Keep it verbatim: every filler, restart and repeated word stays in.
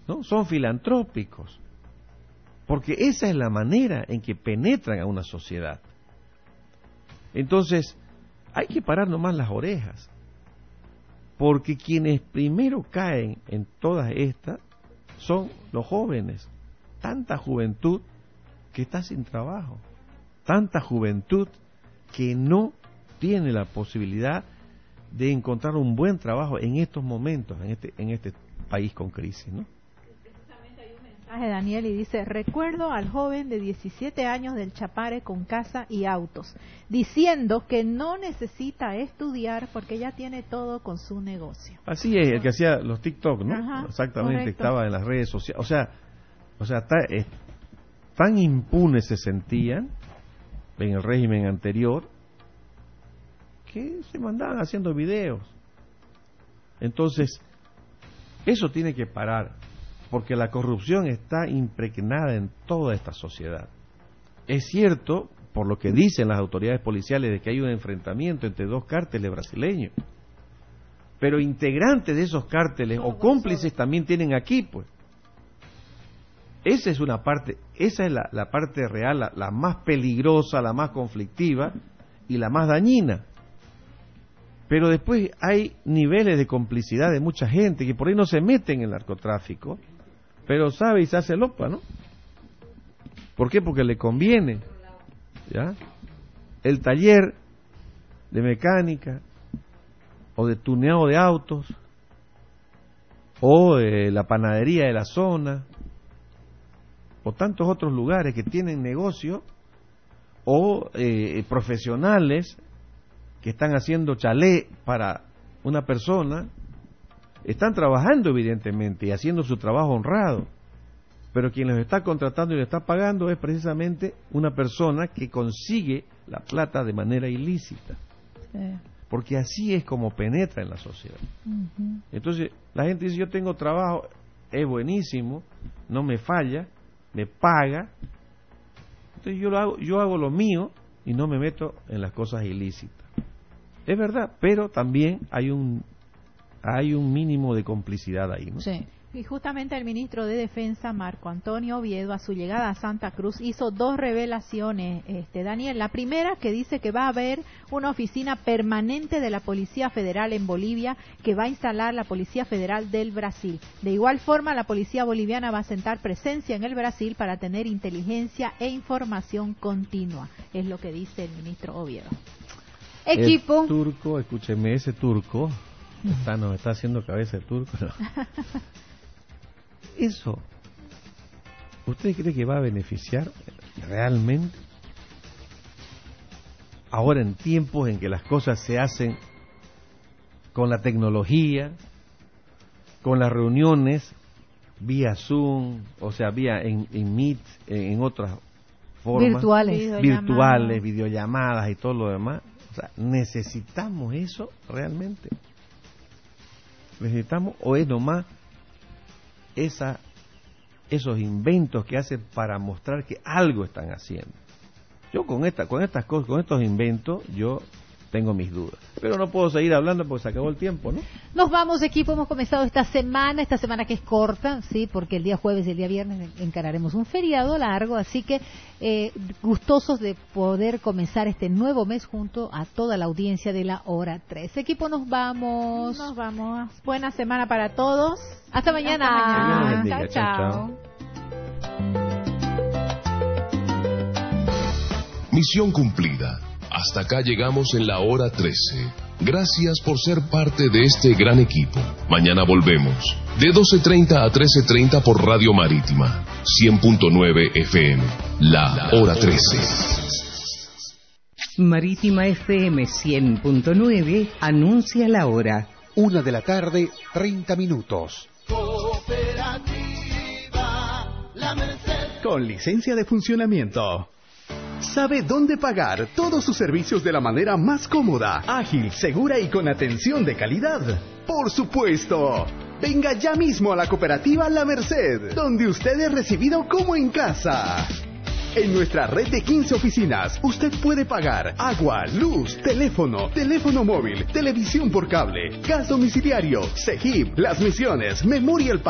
¿no? Son filantrópicos, porque esa es la manera en que penetran a una sociedad. Entonces, hay que parar nomás las orejas, porque quienes primero caen en todas estas son los jóvenes. Tanta juventud que está sin trabajo, tanta juventud que no tiene la posibilidad de encontrar un buen trabajo en estos momentos, en este, en este país con crisis, ¿no? Precisamente hay un mensaje, Daniel, y dice: recuerdo al joven de diecisiete años del Chapare con casa y autos, diciendo que no necesita estudiar porque ya tiene todo con su negocio. Así es, el que hacía los TikTok, ¿no? Ajá, exactamente, correcto. Estaba en las redes sociales, o sea, o sea, ta, eh, tan impunes se sentían en el régimen anterior que se mandaban haciendo videos. Entonces, eso tiene que parar, porque la corrupción está impregnada en toda esta sociedad. Es cierto, por lo que dicen las autoridades policiales, de que hay un enfrentamiento entre dos cárteles brasileños, pero integrantes de esos cárteles o cómplices también tienen aquí, pues. Esa es una parte, esa es la, la parte real, la, la más peligrosa, la más conflictiva y la más dañina. Pero después hay niveles de complicidad de mucha gente que por ahí no se meten en el narcotráfico, pero sabe y se hace lopa, ¿no? ¿Por qué? Porque le conviene, ¿ya? El taller de mecánica o de tuneado de autos o eh, la panadería de la zona o tantos otros lugares que tienen negocio o eh, profesionales que están haciendo chalet para una persona, están trabajando evidentemente y haciendo su trabajo honrado, pero quien los está contratando y les está pagando es precisamente una persona que consigue la plata de manera ilícita, sí. Porque así es como penetra en la sociedad. Uh-huh. Entonces la gente dice: yo tengo trabajo, es buenísimo, no me falla, me paga, entonces yo lo hago, yo hago lo mío y no me meto en las cosas ilícitas. Es verdad, pero también hay un hay un mínimo de complicidad ahí, ¿no? Sí. Y justamente el ministro de Defensa, Marco Antonio Oviedo, a su llegada a Santa Cruz, hizo dos revelaciones, este, Daniel. La primera, que dice que va a haber una oficina permanente de la Policía Federal en Bolivia, que va a instalar la Policía Federal del Brasil. De igual forma, la Policía Boliviana va a sentar presencia en el Brasil para tener inteligencia e información continua. Es lo que dice el ministro Oviedo. Equipo. El turco, escúcheme, ese turco está, nos está haciendo cabeza el turco. No. Eso, ¿usted cree que va a beneficiar realmente? Ahora, en tiempos en que las cosas se hacen con la tecnología, con las reuniones vía Zoom, o sea, vía en, en Meet, en, en otras formas virtuales, videollamadas. virtuales, videollamadas y todo lo demás. O sea, ¿necesitamos eso realmente? ¿Necesitamos o es nomás esa, esos inventos que hacen para mostrar que algo están haciendo? Yo con esta, con estas cosas, con estos inventos, yo tengo mis dudas. Pero no puedo seguir hablando porque se acabó el tiempo, ¿no? Nos vamos, equipo. Hemos comenzado esta semana, esta semana que es corta, sí, porque el día jueves y el día viernes encararemos un feriado largo, así que eh, gustosos de poder comenzar este nuevo mes junto a toda la audiencia de la Hora tres. Equipo, nos vamos. Nos vamos. Buena semana para todos. Hasta mañana. Hasta mañana. Chao, chao. Misión cumplida. Hasta acá llegamos en la Hora trece. Gracias por ser parte de este gran equipo. Mañana volvemos de doce treinta a trece treinta por Radio Marítima cien punto nueve F M. La Hora trece. Marítima F M cien punto nueve anuncia la hora. Una de la tarde, treinta minutos. Cooperativa La Merced. Con licencia de funcionamiento. Sabe dónde pagar todos sus servicios de la manera más cómoda, ágil, segura y con atención de calidad. Por supuesto. Venga ya mismo a la cooperativa La Merced, donde usted es recibido como en casa. En nuestra red de quince oficinas, usted puede pagar agua, luz, teléfono, teléfono móvil, televisión por cable, gas domiciliario, Cegip, Las Misiones, Memorial